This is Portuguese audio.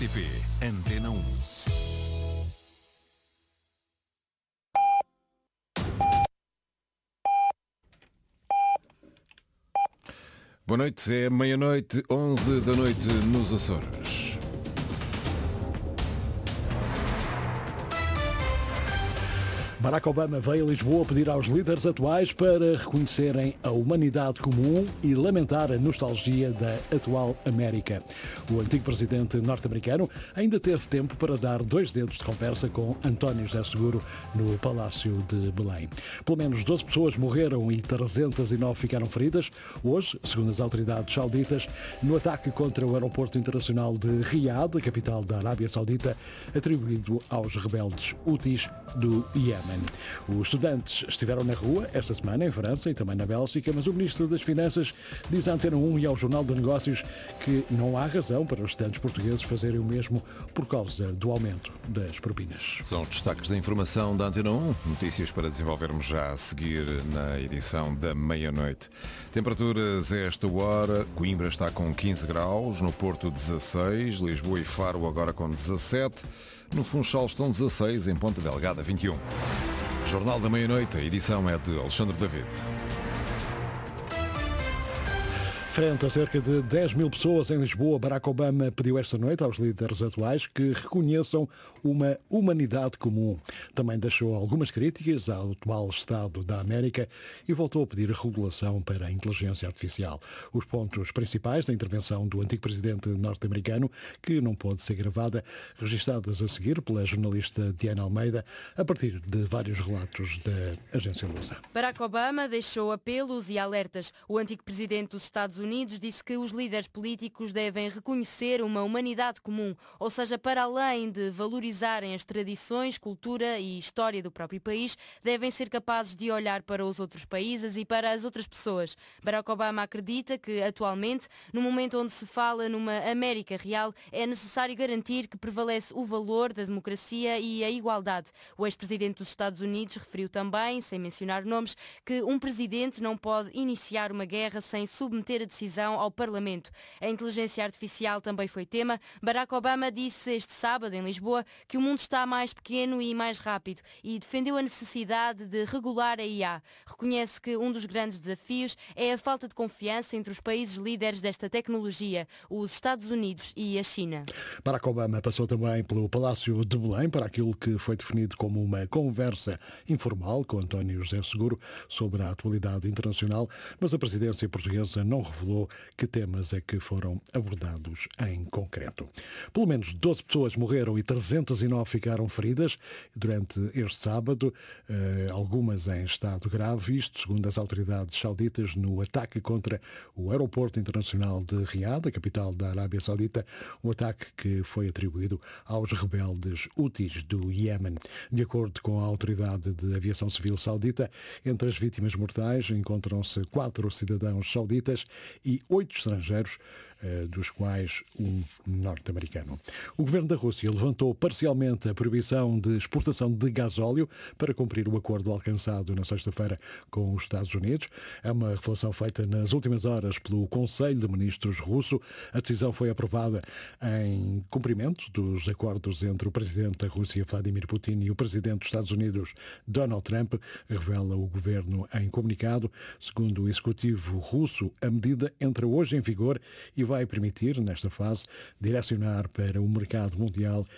RTP Antena 1. Boa noite, é meia-noite, 11 da noite nos Açores. Barack Obama veio a Lisboa pedir aos líderes atuais para reconhecerem a humanidade comum e lamentar a nostalgia da atual América. O antigo presidente norte-americano ainda teve tempo para dar 2 dedos de conversa com António José Seguro no Palácio de Belém. Pelo menos 12 pessoas morreram e 309 ficaram feridas hoje, segundo as autoridades sauditas, no ataque contra o aeroporto internacional de Riad, capital da Arábia Saudita, atribuído aos rebeldes Houthis do Iémen. Os estudantes estiveram na rua esta semana em França e também na Bélgica, mas o Ministro das Finanças diz à Antena 1 e ao Jornal de Negócios que não há razão para os estudantes portugueses fazerem o mesmo por causa do aumento das propinas. São os destaques da informação da Antena 1, notícias para desenvolvermos já a seguir na edição da meia-noite. Temperaturas a esta hora, Coimbra está com 15 graus, no Porto 16, Lisboa e Faro agora com 17, no Funchal estão 16, em Ponta Delgada 21. Jornal da Meia-Noite, a edição é de Alexandre David. Frente a cerca de 10 mil pessoas em Lisboa, Barack Obama pediu esta noite aos líderes atuais que reconheçam uma humanidade comum. Também deixou algumas críticas ao atual Estado da América e voltou a pedir regulação para a inteligência artificial. Os pontos principais da intervenção do antigo presidente norte-americano, que não pôde ser gravada, registradas a seguir pela jornalista Diana Almeida, a partir de vários relatos da agência Lusa. Barack Obama deixou apelos e alertas. O antigo presidente dos Estados Unidos disse que os líderes políticos devem reconhecer uma humanidade comum, ou seja, para além de valorizarem as tradições, cultura e história do próprio país, devem ser capazes de olhar para os outros países e para as outras pessoas. Barack Obama acredita que, atualmente, no momento onde se fala numa América real, é necessário garantir que prevalece o valor da democracia e a igualdade. O ex-presidente dos Estados Unidos referiu também, sem mencionar nomes, que um presidente não pode iniciar uma guerra sem submeter a decisão ao Parlamento. A inteligência artificial também foi tema. Barack Obama disse este sábado em Lisboa que o mundo está mais pequeno e mais rápido e defendeu a necessidade de regular a IA. Reconhece que um dos grandes desafios é a falta de confiança entre os países líderes desta tecnologia, os Estados Unidos e a China. Barack Obama passou também pelo Palácio de Belém para aquilo que foi definido como uma conversa informal com António José Seguro sobre a atualidade internacional, mas a presidência portuguesa não revelou que temas é que foram abordados em concreto. Pelo menos 12 pessoas morreram e 309 ficaram feridas durante este sábado, algumas em estado grave, isto segundo as autoridades sauditas, no ataque contra o aeroporto internacional de Riad, a capital da Arábia Saudita, um ataque que foi atribuído aos rebeldes Houthis do Iémen. De acordo com a autoridade de aviação civil saudita, entre as vítimas mortais encontram-se 4 cidadãos sauditas e 8 estrangeiros, dos quais um norte-americano. O governo da Rússia levantou parcialmente a proibição de exportação de gasóleo para cumprir o acordo alcançado na sexta-feira com os Estados Unidos. É uma revelação feita nas últimas horas pelo Conselho de Ministros russo. A decisão foi aprovada em cumprimento dos acordos entre o presidente da Rússia, Vladimir Putin, e o presidente dos Estados Unidos, Donald Trump, revela o governo em comunicado. Segundo o executivo russo, a medida entra hoje em vigor e vai permitir, nesta fase, direcionar para o mercado mundial